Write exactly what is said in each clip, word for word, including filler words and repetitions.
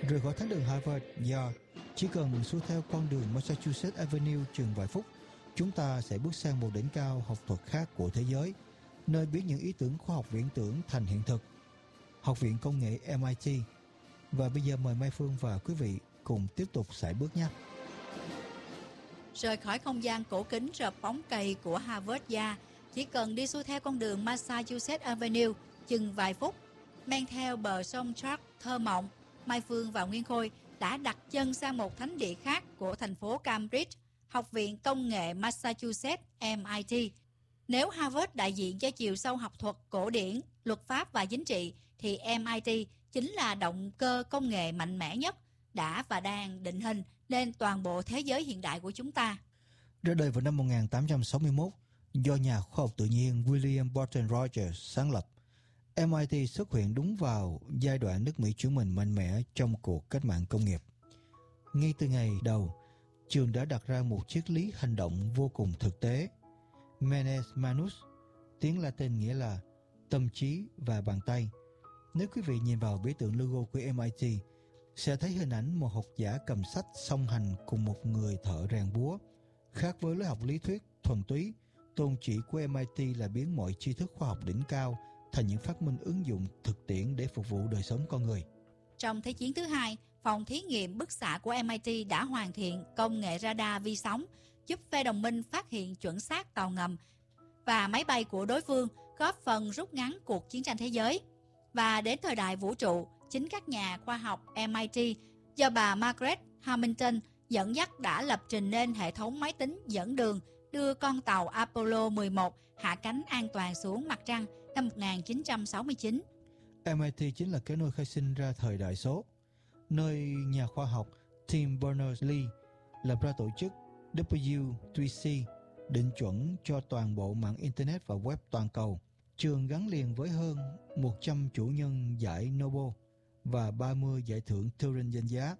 Rời khỏi thánh đường Harvard, Yale, chỉ cần xuôi theo con đường Massachusetts Avenue chừng vài phút, chúng ta sẽ bước sang một đỉnh cao học thuật khác của thế giới, nơi biến những ý tưởng khoa học viễn tưởng thành hiện thực. Học viện Công nghệ em I T. Và bây giờ mời Mai Phương và quý vị cùng tiếp tục sải bước nhé. Rời khỏi không gian cổ kính rợp bóng cây của Harvard Yale, chỉ cần đi xuôi theo con đường Massachusetts Avenue chừng vài phút, men theo bờ sông Charles thơ mộng, Mai Phương và Nguyên Khôi đã đặt chân sang một thánh địa khác của thành phố Cambridge, Học viện Công nghệ Massachusetts em I T. Nếu Harvard đại diện cho chiều sâu học thuật cổ điển, luật pháp và chính trị, thì em I T chính là động cơ công nghệ mạnh mẽ nhất đã và đang định hình nên toàn bộ thế giới hiện đại của chúng ta. Ra đời vào năm một nghìn tám trăm sáu mươi mốt do nhà khoa học tự nhiên William Barton Rogers sáng lập, em I T xuất hiện đúng vào giai đoạn nước Mỹ chuyển mình mạnh mẽ trong cuộc cách mạng công nghiệp. Ngay từ ngày đầu, trường đã đặt ra một triết lý hành động vô cùng thực tế. Mens manus, tiếng Latin nghĩa là tâm trí và bàn tay. Nếu quý vị nhìn vào biểu tượng logo của em I T, sẽ thấy hình ảnh một học giả cầm sách song hành cùng một người thợ rèn búa. Khác với lối học lý thuyết thuần túy, tôn chỉ của em I T là biến mọi tri thức khoa học đỉnh cao thành những phát minh ứng dụng thực tiễn để phục vụ đời sống con người. Trong Thế chiến thứ hai, phòng thí nghiệm bức xạ của em I T đã hoàn thiện công nghệ radar vi sóng, giúp phe đồng minh phát hiện chuẩn xác tàu ngầm và máy bay của đối phương, góp phần rút ngắn cuộc chiến tranh thế giới. Và đến thời đại vũ trụ, chính các nhà khoa học em I T do bà Margaret Hamilton dẫn dắt đã lập trình nên hệ thống máy tính dẫn đường đưa con tàu Apollo mười một hạ cánh an toàn xuống mặt trăng năm một nghìn chín trăm sáu mươi chín. em I T chính là cái nôi khai sinh ra thời đại số, nơi nhà khoa học Tim Berners-Lee lập ra tổ chức W ba C định chuẩn cho toàn bộ mạng Internet và web toàn cầu. Trường gắn liền với hơn một trăm chủ nhân giải Nobel và ba mươi giải thưởng Turing danh giá.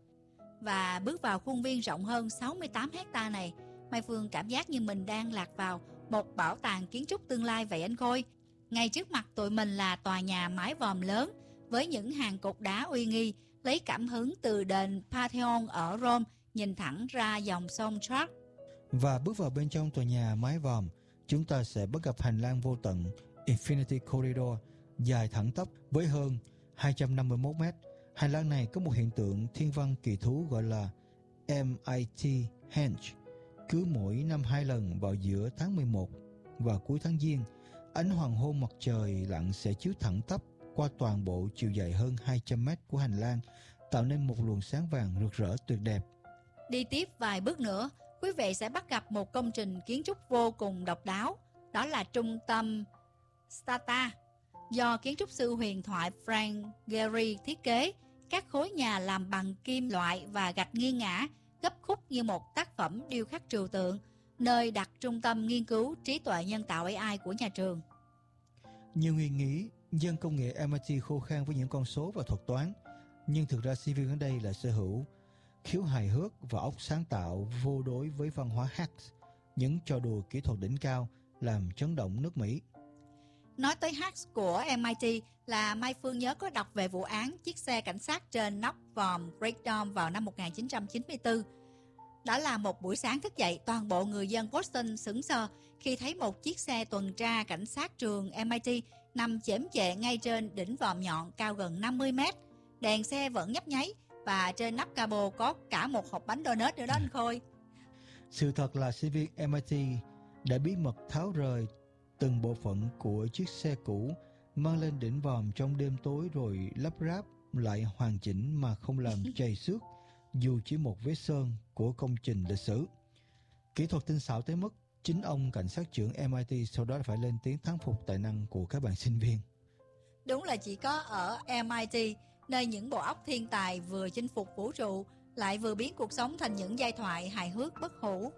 Và bước vào khuôn viên rộng hơn sáu mươi tám hecta này, Mai Phương cảm giác như mình đang lạc vào một bảo tàng kiến trúc tương lai vậy anh Khôi. Ngay trước mặt tụi mình là tòa nhà mái vòm lớn với những hàng cột đá uy nghi, lấy cảm hứng từ đền Pantheon ở Rome, nhìn thẳng ra dòng sông Charles. Và bước vào bên trong tòa nhà mái vòm, chúng ta sẽ bắt gặp hành lang vô tận Infinity Corridor dài thẳng tắp với hơn hai trăm năm mươi mốt mét. Hành lang này có một hiện tượng thiên văn kỳ thú gọi là em I T Henge. Cứ mỗi năm hai lần vào giữa tháng mười một và cuối tháng Giêng, ánh hoàng hôn mặt trời lặn sẽ chiếu thẳng tắp qua toàn bộ chiều dài hơn hai trăm mét của hành lang, tạo nên một luồng sáng vàng rực rỡ tuyệt đẹp. Đi tiếp vài bước nữa, quý vị sẽ bắt gặp một công trình kiến trúc vô cùng độc đáo. Đó là trung tâm Stata, do kiến trúc sư huyền thoại Frank Gehry thiết kế. Các khối nhà làm bằng kim loại và gạch nghiêng ngả, gấp khúc như một tác phẩm điêu khắc trừu tượng, nơi đặt trung tâm nghiên cứu trí tuệ nhân tạo A I của nhà trường. Nhiều người nghĩ dân công nghệ em I T khô khan với những con số và thuật toán, nhưng thực ra sinh viên ở đây là sở hữu khiếu hài hước và óc sáng tạo vô đối với văn hóa hacks, những trò đùa kỹ thuật đỉnh cao làm chấn động nước Mỹ. Nói tới hacks của em I T là Mai Phương nhớ có đọc về vụ án chiếc xe cảnh sát trên nóc vòm Great Dome vào năm một nghìn chín trăm chín mươi tư. Đó là một buổi sáng thức dậy, toàn bộ người dân Boston sững sờ khi thấy một chiếc xe tuần tra cảnh sát trường em I T nằm chễm chệ ngay trên đỉnh vòm nhọn cao gần năm mươi mét. Đèn xe vẫn nhấp nháy và trên nắp capo có cả một hộp bánh donut nữa đó anh Khôi. Sự thật là sinh viên em I T đã bí mật tháo rời từng bộ phận của chiếc xe cũ, mang lên đỉnh vòm trong đêm tối rồi lắp ráp lại hoàn chỉnh mà không làm chày xước dù chỉ một vết sơn của công trình lịch sử. Kỹ thuật tinh xảo tới mức chính ông cảnh sát trưởng em I T sau đó phải lên tiếng thán phục tài năng của các bạn sinh viên. Đúng là chỉ có ở em I T, nơi những bộ óc thiên tài vừa chinh phục vũ trụ lại vừa biến cuộc sống thành những giai thoại hài hước bất hủ.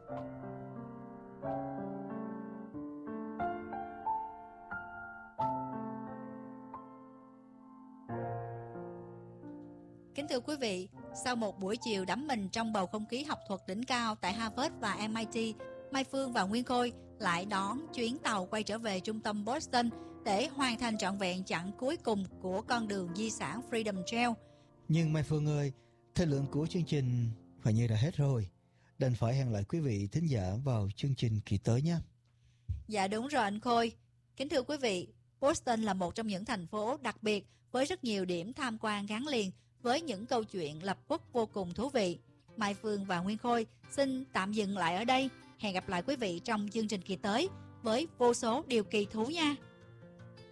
Kính thưa quý vị, sau một buổi chiều đắm mình trong bầu không khí học thuật đỉnh cao tại Harvard và em I T, Mai Phương và Nguyên Khôi lại đón chuyến tàu quay trở về trung tâm Boston để hoàn thành trọn vẹn chặng cuối cùng của con đường di sản Freedom Trail. Nhưng Mai Phương ơi, Thời lượng của chương trình hình như đã hết rồi. Đành phải hẹn lại quý vị thính giả vào chương trình kỳ tới nhé. Dạ đúng rồi anh Khôi. Kính thưa quý vị, Boston là một trong những thành phố đặc biệt với rất nhiều điểm tham quan gắn liền với những câu chuyện lập quốc vô cùng thú vị. Mai Phương và Nguyên Khôi xin tạm dừng lại ở đây. Hẹn gặp lại quý vị trong chương trình kỳ tới với vô số điều kỳ thú nha.